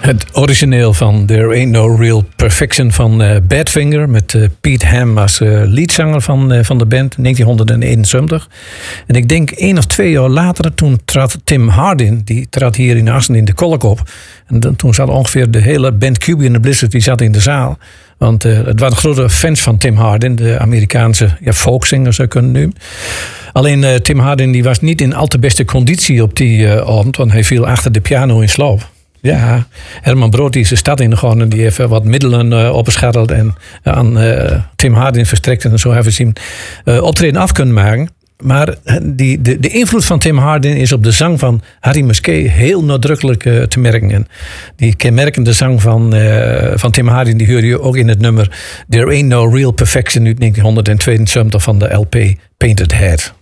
Het origineel van There Ain't No Real Perfection van Badfinger... met Pete Ham als leadzanger van de band, 1971. En ik denk 1 of 2 jaar later, toen trad Tim Hardin... die trad hier in Assen in de Kolk op. En toen zat ongeveer de hele band Cubie and the Blizzard... die zat in de zaal. Want het waren grote fans van Tim Hardin... de Amerikaanse folkzanger zou je kunnen noemen. Alleen Tim Hardin die was niet in al te beste conditie op die avond... want hij viel achter de piano in slaap. Ja, Herman Brood die is de stad ingegaan en die heeft wat middelen opgescharreld en aan Tim Hardin verstrekt en zo hebben ze hem optreden af kunnen maken. Maar de invloed van Tim Hardin is op de zang van Harry Musquet heel nadrukkelijk te merken. En die kenmerkende zang van Tim Hardin die hoor je ook in het nummer There Ain't No Real Perfection uit 1972 van de LP Painted Head.